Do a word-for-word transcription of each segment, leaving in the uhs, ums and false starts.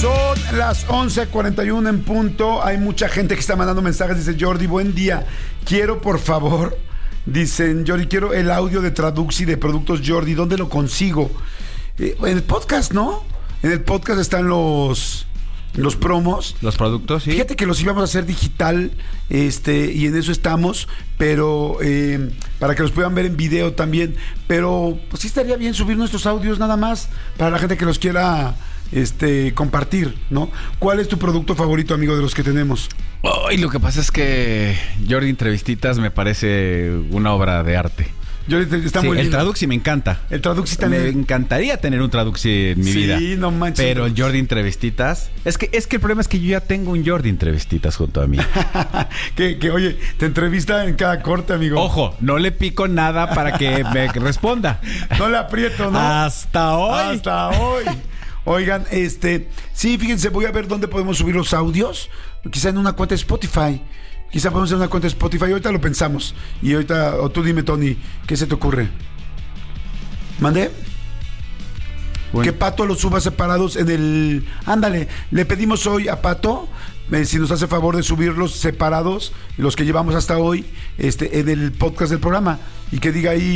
Son las once cuarenta y uno en punto. Hay mucha gente que está mandando mensajes. Dice Jordi, buen día. Quiero, por favor, dicen Jordi, quiero el audio de Traduxi de Productos Jordi. ¿Dónde lo consigo? Eh, en el podcast, ¿no? En el podcast están los... Los promos. Los productos, sí. Fíjate que los íbamos a hacer digital, este, y en eso estamos, pero eh, para que los puedan ver en video también. Pero pues sí estaría bien subir nuestros audios nada más para la gente que los quiera este, compartir, ¿no? ¿Cuál es tu producto favorito, amigo, de los que tenemos? Ay, lo que pasa es que Jordi Entrevistitas me parece una obra de arte. Yo, está sí, muy el lindo. Traduxi me encanta. El Traduxi también. Me encantaría tener un Traduxi en mi sí, vida. Sí, no manches. Pero el Jordi Entrevistitas... Es que, es que el problema es que yo ya tengo un Jordi Entrevistitas junto a mí. que, que, oye, te entrevista en cada corte, amigo. Ojo, no le pico nada para que me responda. No le aprieto, ¿no? Hasta hoy. Hasta hoy. Oigan, este... Sí, fíjense, voy a ver dónde podemos subir los audios. Quizá en una cuenta de Spotify. Quizá podemos hacer una cuenta de Spotify. Ahorita lo pensamos. Y ahorita, o tú dime, Tony, ¿qué se te ocurre? ¿Mandé? Bueno. Que Pato los suba separados en el... Ándale, le pedimos hoy a Pato, eh, si nos hace favor de subirlos separados, los que llevamos hasta hoy, este, en el podcast del programa. Y que diga ahí...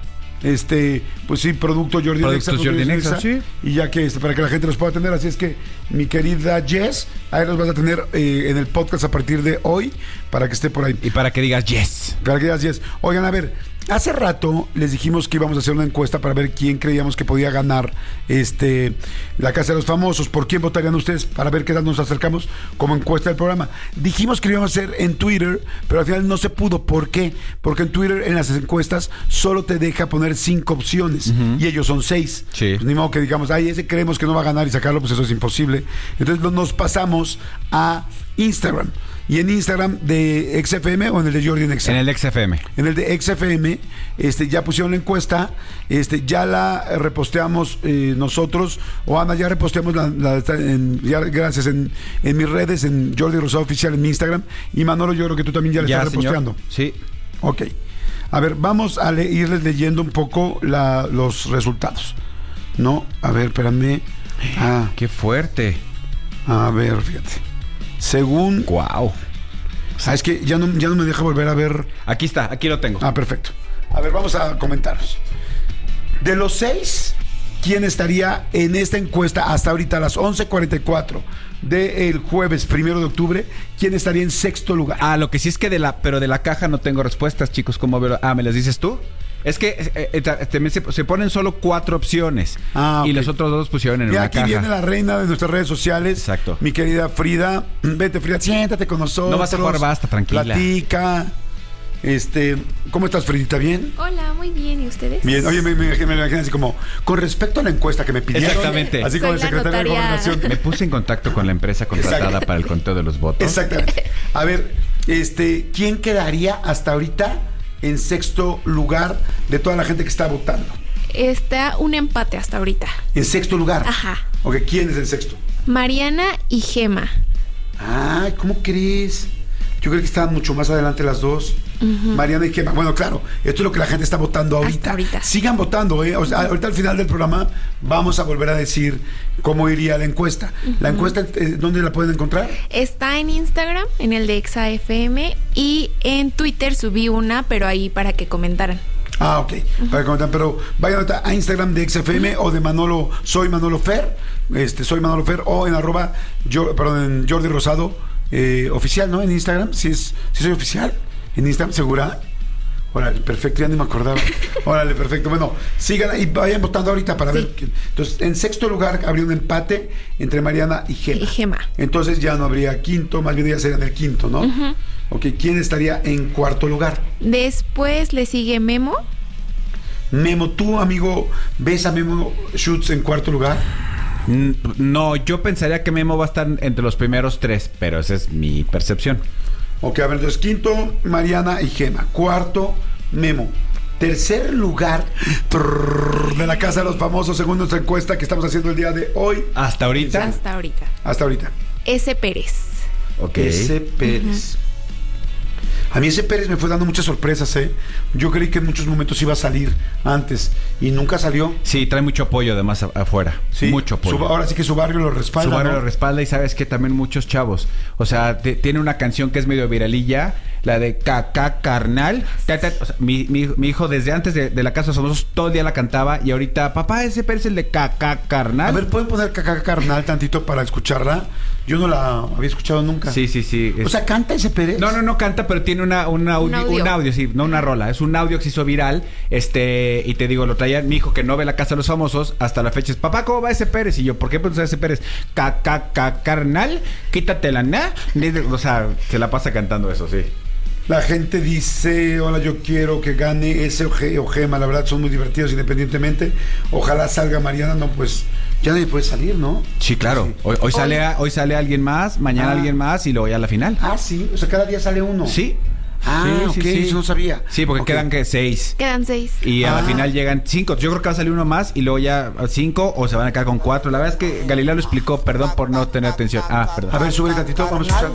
Este, pues sí, producto Jordi Nexa, Jordi Nexa, sí. Y ya que este, para que la gente los pueda tener, así es que mi querida Jess, ahí los vas a tener eh, en el podcast a partir de hoy, para que esté por ahí. Y para que digas yes. Para que digas yes. Oigan, a ver, hace rato les dijimos que íbamos a hacer una encuesta para ver quién creíamos que podía ganar este la Casa de los Famosos. ¿Por quién votarían ustedes? Para ver qué tal nos acercamos como encuesta del programa. Dijimos que lo íbamos a hacer en Twitter, pero al final no se pudo. ¿Por qué? Porque en Twitter, en las encuestas, solo te deja poner cinco opciones, uh-huh. y ellos son seis. Sí. Pues ni modo que digamos, ay, ese creemos que no va a ganar y sacarlo, pues eso es imposible. Entonces nos pasamos a Instagram. Y en Instagram de X F M o en el de Jordi Nexa. En el X F M. En el de X F M, este, ya pusieron la encuesta, este, ya la reposteamos eh, nosotros, o Ana, ya reposteamos la, la en, ya, gracias, en, en mis redes, en Jordi Rosado Oficial, en mi Instagram, y Manolo, yo creo que tú también ya la ya, estás reposteando. Sí. Ok. A ver, vamos a le- irles leyendo un poco la, los resultados. No, a ver, espérame. Ah, qué fuerte. A ver, fíjate. Según... Wow. Ah, es que ya no, ya no me deja volver a ver... Aquí está, aquí lo tengo. Ah, perfecto. A ver, vamos a comentarlos. De los seis, ¿quién estaría en esta encuesta hasta ahorita a las once cuarenta y cuatro del jueves primero de octubre? ¿Quién estaría en sexto lugar? Ah, lo que sí es que de la... Pero de la caja no tengo respuestas, chicos. ¿Cómo veo? Ah, ¿me las dices tú? Es que eh, eh, se, se ponen solo cuatro opciones. Ah, okay. Y los otros dos pusieron en y una aquí caja. viene la reina de nuestras redes sociales. Exacto. Mi querida Frida. Vete, Frida, siéntate con nosotros. No vas a jugar basta, tranquila. Platica. Este, ¿cómo estás, Fridita? ¿Bien? Hola, muy bien. ¿Y ustedes? Bien. Oye, me, me, me imagino así como, con respecto a la encuesta que me pidieron. Exactamente. Así como el Soy la secretario de notaria. Gobernación. Me puse en contacto con la empresa contratada Exacto. para el conteo de los votos. Exactamente. A ver, este, ¿quién quedaría hasta ahorita en sexto lugar de toda la gente que está votando? Está un empate hasta ahorita. En sexto lugar. Ajá. Ok, ¿quién es el sexto? Mariana y Gema. Ay, ¿cómo crees? Yo creo que estaban mucho más adelante las dos. Uh-huh. Mariana y Gema. Bueno, claro, esto es lo que la gente está votando ahorita. Hasta ahorita. Sigan votando, ¿eh? O sea, ahorita al final del programa vamos a volver a decir cómo iría la encuesta. Uh-huh. ¿La encuesta eh, dónde la pueden encontrar? Está en Instagram, en el de Exa F M, y en Twitter subí una, pero ahí para que comentaran. Ah, ok. Uh-huh. Para que comentaran, pero vayan a Instagram de X F M, uh-huh. o de Manolo, soy Manolo Fer, este, soy Manolo Fer, o en arroba, yo, perdón, en Jordi Rosado eh, oficial, ¿no? En Instagram, si es, si soy oficial. En Instagram, ¿segura? Órale, perfecto, ya ni me acordaba. Órale, perfecto. Bueno, sigan y vayan votando ahorita para sí. ver. Que, entonces, en sexto lugar habría un empate entre Mariana y Gema. Y Gema. Entonces ya no habría quinto, más bien ya serían el quinto, ¿no? Uh-huh. Ok, ¿quién estaría en cuarto lugar? Después le sigue Memo. Memo, ¿tú, amigo, ves a Memo Schutz en cuarto lugar? No, yo pensaría que Memo va a estar entre los primeros tres, pero esa es mi percepción. Ok, a ver, entonces quinto, Mariana y Gema. Cuarto, Memo. Tercer lugar trrr, de la Casa de los Famosos, según nuestra encuesta que estamos haciendo el día de hoy. ¿Hasta ahorita? Hasta ahorita. Hasta ahorita. S. Pérez. Ok. S. Pérez. A mí ese Pérez me fue dando muchas sorpresas, ¿eh? Yo creí que en muchos momentos iba a salir antes y nunca salió. Sí, trae mucho apoyo además a- afuera. Sí, Mucho apoyo. Su- ahora sí que su barrio lo respalda. Su barrio ¿no? lo respalda y sabes que también muchos chavos. O sea, te- tiene una canción que es medio viralilla, la de Caca Carnal. Ta, ta, o sea, mi, mi, mi hijo desde antes de, de la Casa de los Famosos todo el día la cantaba y ahorita, papá, ese Pérez es el de Caca Carnal. A ver, ¿pueden poner Caca Carnal tantito para escucharla? Yo no la había escuchado nunca. Sí, sí, sí. O Es- sea, ¿canta ese Pérez? No, no, no canta, pero tiene una, un, audio, un, audio. audio. sí, no una rola. Es un audio que se hizo viral. Este, y te digo, lo traía mi hijo que no ve la Casa de los Famosos. Hasta la fecha es, papá, ¿cómo va ese Pérez? Y yo, ¿por qué pones a ese Pérez? Caca, ca, carnal, quítate la na. O sea, se la pasa cantando eso, sí. La gente dice, hola, yo quiero que gane ese o, Ge- o Gema, la verdad son muy divertidos independientemente. Ojalá salga Mariana, no, pues ya nadie puede salir, ¿no? Sí, claro. Sí. Hoy, hoy, sale, a- hoy sale alguien más, mañana Ah. alguien más y luego ya a la final. Ah, sí, o sea, cada día sale uno. Sí. Ah, Sí, ok, sí, sí. eso no sabía. Sí, porque Ok. quedan que seis. Quedan seis. Y a Ah. la final llegan cinco. Yo creo que va a salir uno más y luego ya cinco o se van a quedar con cuatro. La verdad es que Galilea lo explicó. Perdón por no tener atención. Ah, perdón. A ver, sube tantito, vamos a escuchar.